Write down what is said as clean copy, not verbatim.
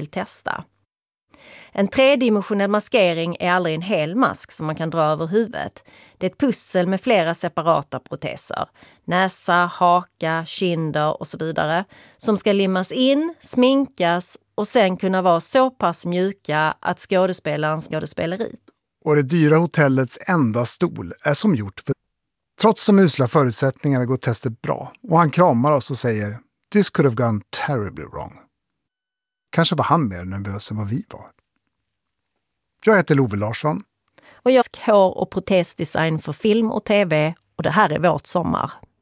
vill testa. En tredimensionell maskering är aldrig en hel mask som man kan dra över huvudet. Det är ett pussel med flera separata proteser. Näsa, haka, kinder och så vidare. Som ska limmas in, sminkas och sen kunna vara så pass mjuka att skådespelaren skådespelar ut. Och det dyra hotellets enda stol är som gjort för... Trots de usla förutsättningarna går testet bra. Och han kramar oss och säger "This could have gone terribly wrong." Kanske var han mer nervös än vad vi var. Jag heter Love Larsson. Och jag hår- och protesdesign för film och tv och det här är vårt sommar.